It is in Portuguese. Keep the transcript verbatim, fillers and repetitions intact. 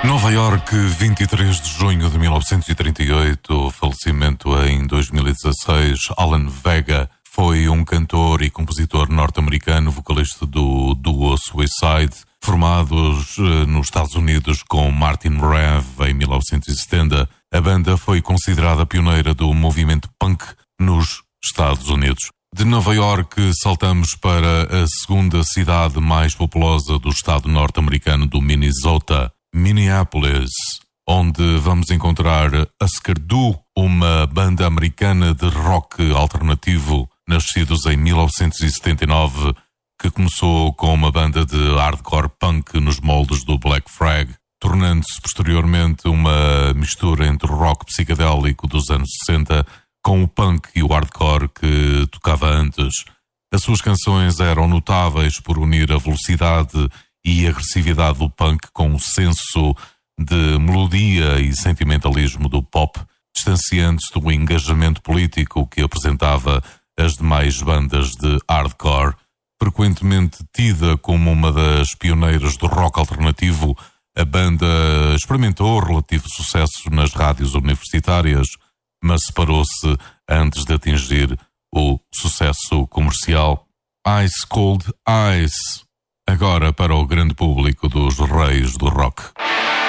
Nova York, vinte e três de junho de mil novecentos e trinta e oito, falecimento em dois mil e dezasseis. Alan Vega foi um cantor e compositor norte-americano, vocalista do duo Suicide, formados nos Estados Unidos com Martin Rev em mil novecentos e setenta. A banda foi considerada pioneira do movimento punk nos Estados Unidos. De Nova York saltamos para a segunda cidade mais populosa do estado norte-americano do Minnesota, Minneapolis, onde vamos encontrar Husker Du, uma banda americana de rock alternativo, nascidos em mil novecentos e setenta e nove, que começou com uma banda de hardcore punk nos moldes do Black Flag, tornando-se posteriormente uma mistura entre o rock psicadélico dos anos sessenta com o punk e o hardcore que tocava antes. As suas canções eram notáveis por unir a velocidade e agressividade do punk com o senso de melodia e sentimentalismo do pop, distanciando-se do engajamento político que apresentava as demais bandas de hardcore. Frequentemente tida como uma das pioneiras do rock alternativo, a banda experimentou relativo sucesso nas rádios universitárias, mas separou-se antes de atingir o sucesso comercial. Ice Cold Ice, agora para o grande público dos reis do rock.